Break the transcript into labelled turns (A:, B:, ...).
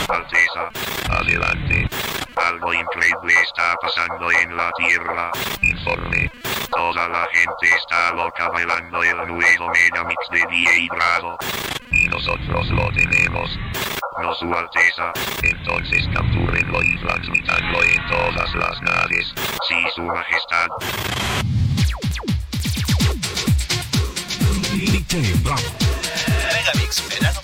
A: Alteza,
B: Adelante.
A: algo increíble está pasando en la Tierra.
B: Informe.
A: Toda la gente está loca bailando el nuevo Megamix de DJ Bravo.
B: Y nosotros lo tenemos.
A: No, su Alteza.
B: Entonces captúrenlo y transmitanlo en todas las naves.
A: Sí, su majestad.